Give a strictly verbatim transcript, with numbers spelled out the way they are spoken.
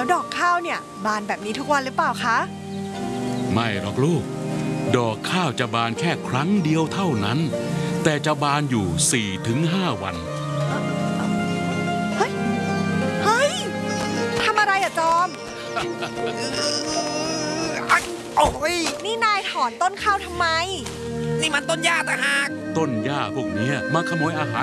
แล้วดอกข้าวเนี่ยบานแบบนี้ทุกวันหรือเปล่าคะไม่หรอกลูกดอกข้าวจะบานแค่ครั้งเดียวเท่านั้นแต่จะบานอยู่ สี่ถึงห้า วันเฮ้ยเฮ้ยทำอะไรอะจอมโอ้ยนี่นายถอนต้นข้าวทำไมนี่มันต้นหญ้าต่างหากต้นหญ้าพวกเนี้ยมาขโมยอาหาร